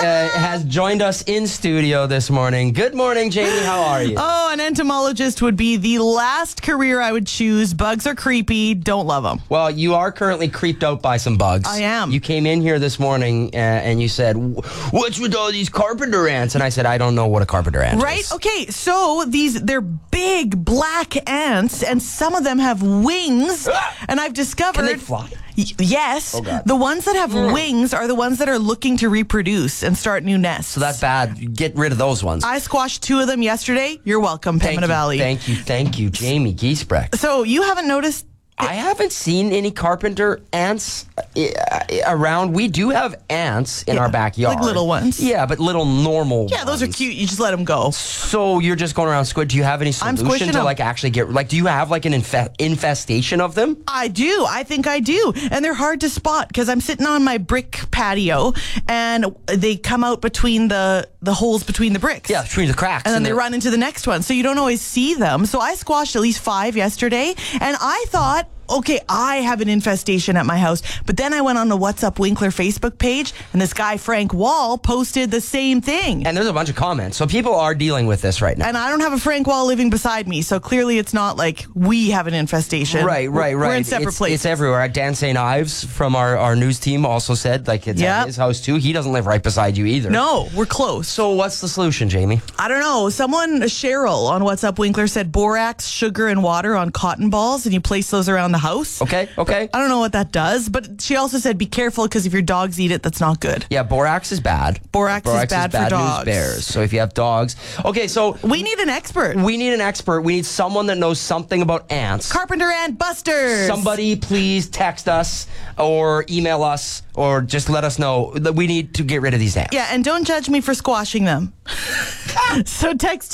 has joined us in studio this morning. Good morning, Jamie. How are you? Oh, an entomologist would be the last career I would choose. Bugs are creepy. Don't love them. Well, you are currently creeped out by some bugs. I am. You came in here this morning and you said, "What's with all these carpenter ants?" And I said, "I don't know what a carpenter ant is." Right? Okay, so they're big black ants, and some of them have wings. And I've discovered... Can they fly? Yes. Oh, God. The ones that have wings are the ones that are looking to reproduce and start new nests. So that's bad. Get rid of those ones. I squashed 2 of them yesterday. You're welcome, Pembina Valley. Thank you, Jamie Giesbrecht. So you haven't noticed... I haven't seen any carpenter ants around. We do have ants in our backyard. Like little ones. Yeah, but little normal Yeah, those are ones. cute. You just let them go. So you're just going around squid. Do you have any solution to like actually get, like, do you have like an infestation of them? I do. I think I do. And they're hard to spot because I'm sitting on my brick patio and they come out between the holes between the bricks. Yeah, between the cracks. And then they run into the next one. So you don't always see them. So I squashed at least 5 yesterday. And I thought, okay, I have an infestation at my house. But then I went on the What's Up Winkler Facebook page, and this guy, Frank Wall, posted the same thing. And there's a bunch of comments. So people are dealing with this right now. And I don't have a Frank Wall living beside me, so clearly it's not like we have an infestation. Right. We're in separate places. It's everywhere. Dan St. Ives from our news team also said, like, it's at his house too. He doesn't live right beside you either. No, we're close. So what's the solution, Jamie? I don't know. Someone, Cheryl on What's Up Winkler, said borax, sugar, and water on cotton balls, and you place those around the house. Okay. I don't know what that does, but she also said be careful because if your dogs eat it, that's not good. Yeah, borax is bad. Borax is bad for dogs. News bears. So if you have dogs. Okay, so we need an expert. We need someone that knows something about ants. Carpenter ant busters. Somebody please text us or email us or just let us know that we need to get rid of these ants. Yeah, and don't judge me for squashing them. So text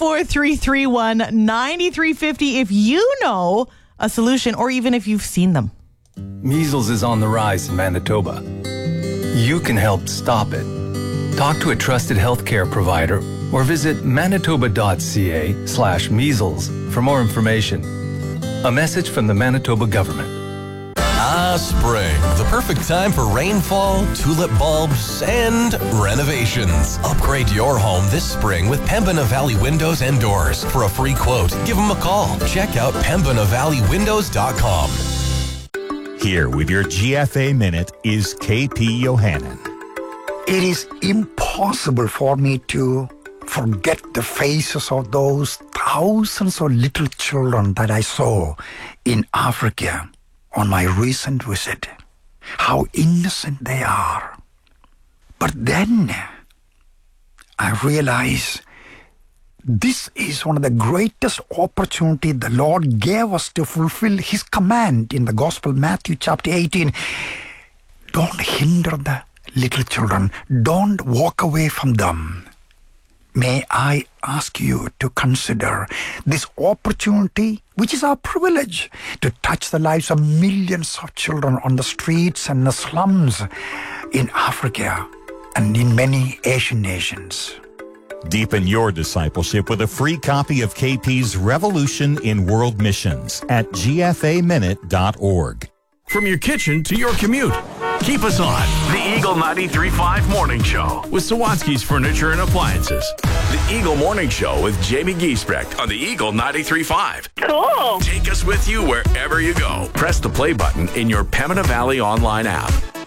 204-331-9350 if you know a solution, or even if you've seen them. Measles is on the rise in Manitoba. You can help stop it. Talk to a trusted healthcare provider or visit manitoba.ca/measles for more information. A message from the Manitoba government. Spring. The perfect time for rainfall, tulip bulbs, and renovations. Upgrade your home this spring with Pembina Valley Windows and Doors. For a free quote, give them a call. Check out PembinaValleyWindows.com. Here with your GFA Minute is KP Yohannan. It is impossible for me to forget the faces of those thousands of little children that I saw in Africa on my recent visit. How innocent they are. But then I realize this is one of the greatest opportunities the Lord gave us to fulfill His command in the Gospel, Matthew chapter 18. Don't hinder the little children. Don't walk away from them. May I ask you to consider this opportunity, which is our privilege, to touch the lives of millions of children on the streets and the slums in Africa and in many Asian nations. Deepen your discipleship with a free copy of KP's Revolution in World Missions at gfaminute.org. From your kitchen to your commute, keep us on the Eagle 93.5 Morning Show with Sawatsky's Furniture and Appliances. The Eagle Morning Show with Jamie Giesbrecht on the Eagle 93.5. Cool. Take us with you wherever you go. Press the play button in your Pembina Valley online app.